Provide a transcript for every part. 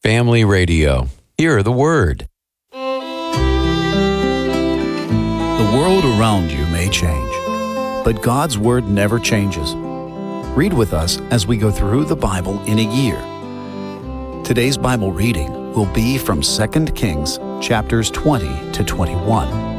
Family Radio. Hear the Word. The world around you may change, but God's Word never changes. Read with us as we go through the Bible in a year. Today's Bible reading will be from 2 Kings chapters 20 to 21.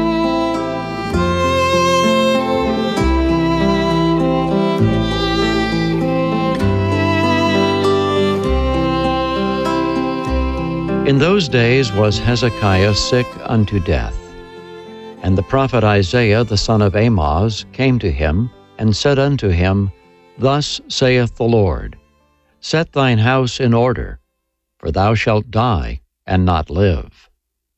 In those days was Hezekiah sick unto death. And the prophet Isaiah the son of Amoz came to him, and said unto him, Thus saith the Lord, Set thine house in order, for thou shalt die and not live.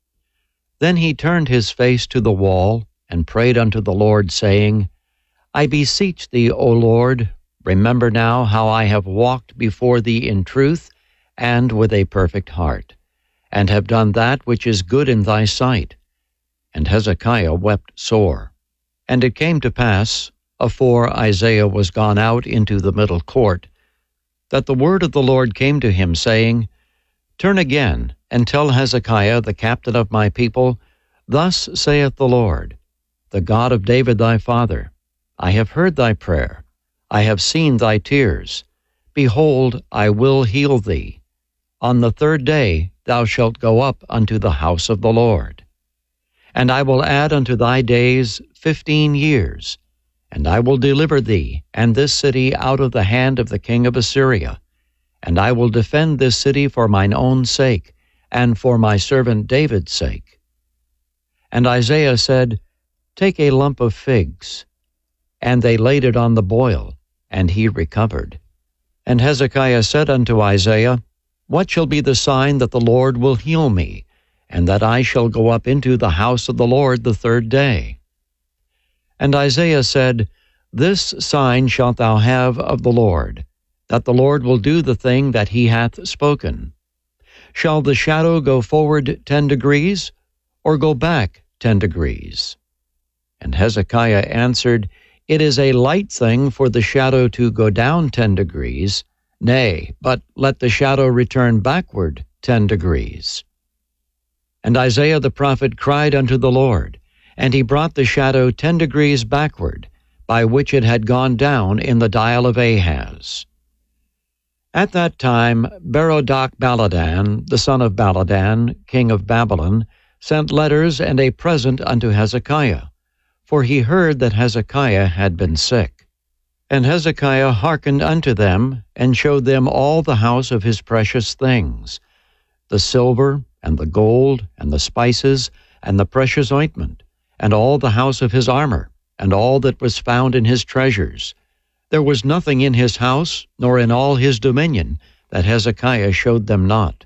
Then he turned his face to the wall, and prayed unto the Lord, saying, I beseech thee, O Lord, remember now how I have walked before thee in truth and with a perfect heart, and have done that which is good in thy sight. And Hezekiah wept sore. And it came to pass, afore Isaiah was gone out into the middle court, that the word of the Lord came to him, saying, Turn again, and tell Hezekiah the captain of my people, Thus saith the Lord, the God of David thy father, I have heard thy prayer, I have seen thy tears. Behold, I will heal thee. On the third day thou shalt go up unto the house of the Lord. And I will add unto thy days 15 years, and I will deliver thee and this city out of the hand of the king of Assyria. And I will defend this city for mine own sake, and for my servant David's sake. And Isaiah said, Take a lump of figs. And they laid it on the boil, and he recovered. And Hezekiah said unto Isaiah, What shall be the sign that the Lord will heal me, and that I shall go up into the house of the Lord the third day? And Isaiah said, This sign shalt thou have of the Lord, that the Lord will do the thing that he hath spoken. Shall the shadow go forward 10 degrees, or go back 10 degrees? And Hezekiah answered, It is a light thing for the shadow to go down 10 degrees, nay, but let the shadow return backward 10 degrees. And Isaiah the prophet cried unto the Lord, and he brought the shadow 10 degrees backward, by which it had gone down in the dial of Ahaz. At that time Berodach-Baladan, the son of Baladan, king of Babylon, sent letters and a present unto Hezekiah, for he heard that Hezekiah had been sick. And Hezekiah hearkened unto them, and showed them all the house of his precious things, the silver, and the gold, and the spices, and the precious ointment, and all the house of his armor, and all that was found in his treasures. There was nothing in his house, nor in all his dominion, that Hezekiah showed them not.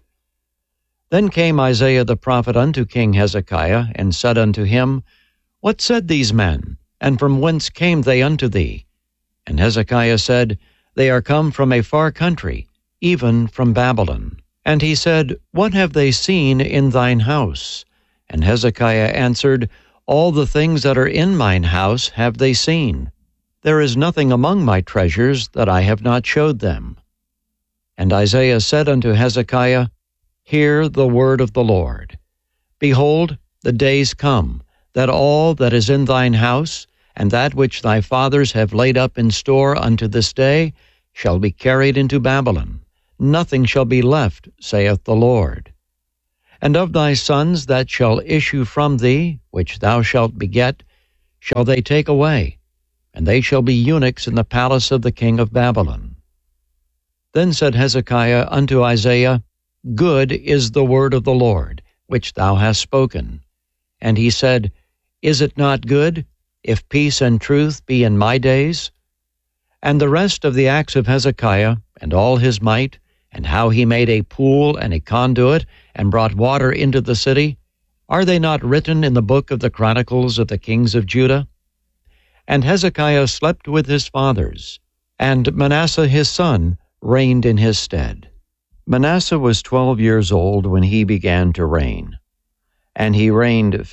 Then came Isaiah the prophet unto King Hezekiah, and said unto him, What said these men, and from whence came they unto thee? And Hezekiah said, They are come from a far country, even from Babylon. And he said, What have they seen in thine house? And Hezekiah answered, All the things that are in mine house have they seen. There is nothing among my treasures that I have not showed them. And Isaiah said unto Hezekiah, Hear the word of the Lord. Behold, the days come, that all that is in thine house, and that which thy fathers have laid up in store unto this day, shall be carried into Babylon. Nothing shall be left, saith the Lord. And of thy sons that shall issue from thee, which thou shalt beget, shall they take away, and they shall be eunuchs in the palace of the king of Babylon. Then said Hezekiah unto Isaiah, Good is the word of the Lord, which thou hast spoken. And he said, Is it not good, if peace and truth be in my days? And the rest of the acts of Hezekiah, and all his might, and how he made a pool and a conduit, and brought water into the city, are they not written in the book of the Chronicles of the kings of Judah? And Hezekiah slept with his fathers, and Manasseh his son reigned in his stead. Manasseh was 12 years old when he began to reign, and he reigned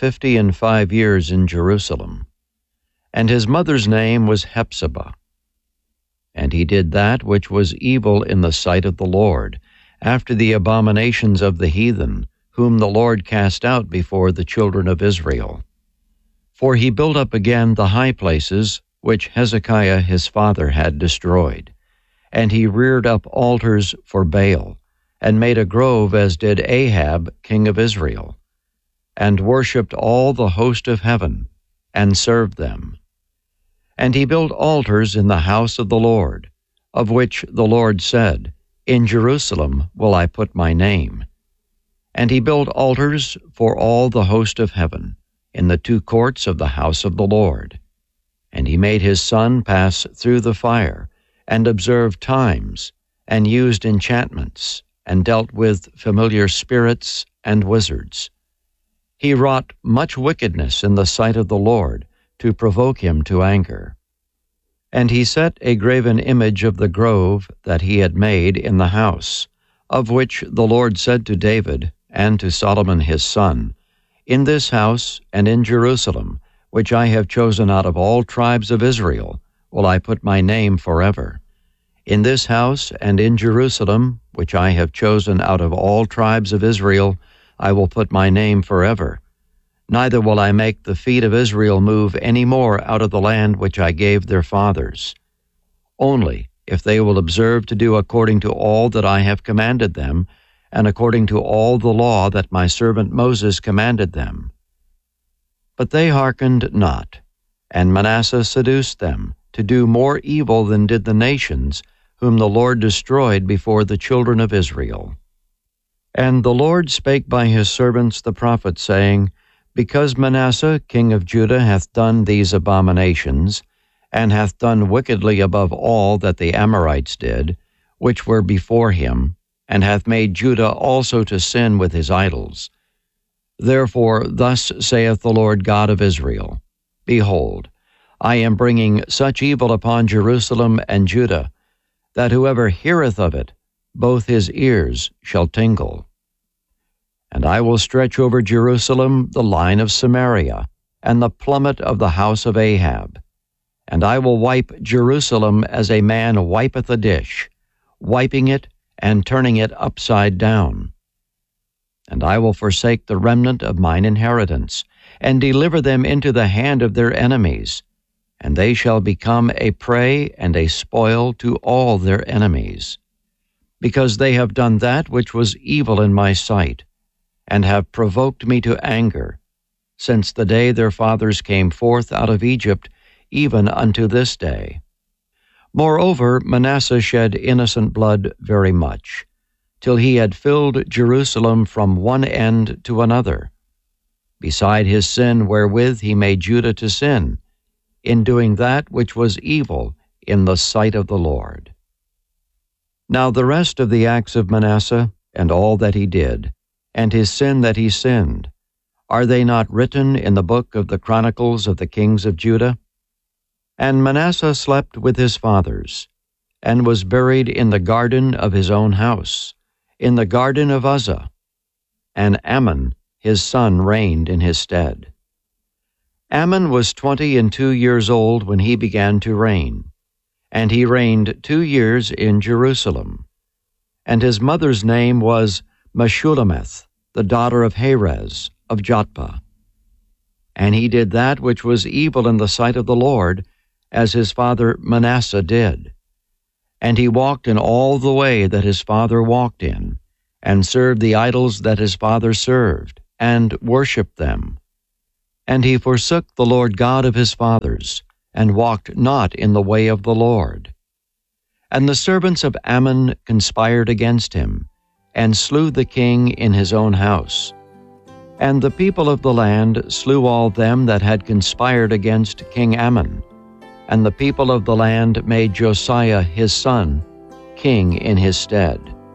55 years in Jerusalem. And his mother's name was Hephzibah. And he did that which was evil in the sight of the Lord, after the abominations of the heathen, whom the Lord cast out before the children of Israel. For he built up again the high places which Hezekiah his father had destroyed, and he reared up altars for Baal, and made a grove as did Ahab king of Israel, and worshipped all the host of heaven, and served them. And he built altars in the house of the Lord, of which the Lord said, In Jerusalem will I put my name. And he built altars for all the host of heaven, in the two courts of the house of the Lord. And he made his son pass through the fire, and observed times, and used enchantments, and dealt with familiar spirits and wizards. He wrought much wickedness in the sight of the Lord, to provoke him to anger. And he set a graven image of the grove that he had made in the house, of which the Lord said to David and to Solomon his son, In this house and in Jerusalem, which I have chosen out of all tribes of Israel, will I put my name forever. In this house and in Jerusalem, which I have chosen out of all tribes of Israel, I will put my name forever. Neither will I make the feet of Israel move any more out of the land which I gave their fathers. Only if they will observe to do according to all that I have commanded them, and according to all the law that my servant Moses commanded them. But they hearkened not, and Manasseh seduced them to do more evil than did the nations, whom the Lord destroyed before the children of Israel. And the Lord spake by his servants the prophets, saying, Because Manasseh king of Judah hath done these abominations, and hath done wickedly above all that the Amorites did, which were before him, and hath made Judah also to sin with his idols. Therefore thus saith the Lord God of Israel, Behold, I am bringing such evil upon Jerusalem and Judah, that whoever heareth of it, both his ears shall tingle. And I will stretch over Jerusalem the line of Samaria, and the plummet of the house of Ahab. And I will wipe Jerusalem as a man wipeth a dish, wiping it and turning it upside down. And I will forsake the remnant of mine inheritance, and deliver them into the hand of their enemies, and they shall become a prey and a spoil to all their enemies, because they have done that which was evil in my sight, and have provoked me to anger, since the day their fathers came forth out of Egypt, even unto this day. Moreover, Manasseh shed innocent blood very much, till he had filled Jerusalem from one end to another, beside his sin wherewith he made Judah to sin, in doing that which was evil in the sight of the Lord. Now the rest of the acts of Manasseh, and all that he did, and his sin that he sinned, are they not written in the book of the Chronicles of the kings of Judah? And Manasseh slept with his fathers, and was buried in the garden of his own house, in the garden of Uzzah, and Amon his son reigned in his stead. Amon was 22 years old when he began to reign, and he reigned 2 years in Jerusalem. And his mother's name was Meshullemeth, the daughter of Harez of Jotbah. And he did that which was evil in the sight of the Lord, as his father Manasseh did. And he walked in all the way that his father walked in, and served the idols that his father served, and worshipped them. And he forsook the Lord God of his fathers, and walked not in the way of the Lord. And the servants of Ammon conspired against him, and slew the king in his own house. And the people of the land slew all them that had conspired against King Ammon. And the people of the land made Josiah his son king in his stead.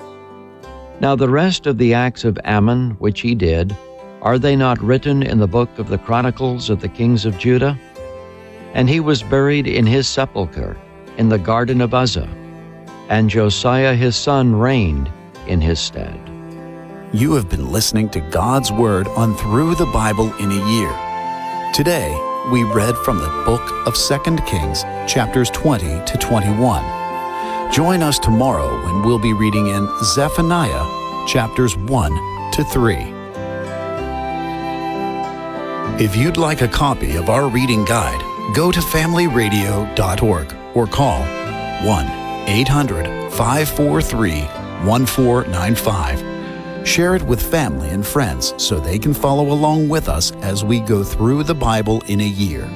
Now the rest of the acts of Ammon which he did, are they not written in the book of the Chronicles of the kings of Judah? And he was buried in his sepulchre in the garden of Uzzah, and Josiah his son reigned in his stead. You have been listening to God's Word on Through the Bible in a Year. Today, we read from the book of 2 Kings, chapters 20 to 21. Join us tomorrow when we'll be reading in Zephaniah chapters 1 to 3. If you'd like a copy of our reading guide, go to familyradio.org or call 1-800-543-1495. Share it with family and friends so they can follow along with us as we go through the Bible in a year.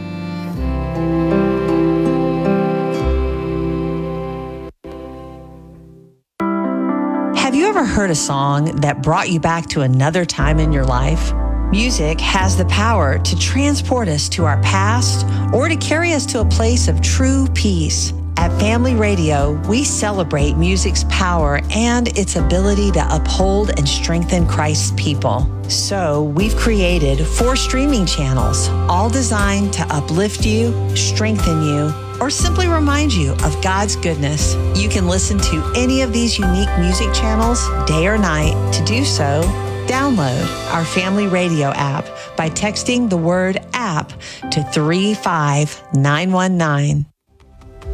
Have you ever heard a song that brought you back to another time in your life? Music has the power to transport us to our past or to carry us to a place of true peace. At Family Radio, we celebrate music's power and its ability to uphold and strengthen Christ's people. So we've created 4 streaming channels, all designed to uplift you, strengthen you, or simply remind you of God's goodness. You can listen to any of these unique music channels, day or night. To do so, download our Family Radio app by texting the word app to 35919.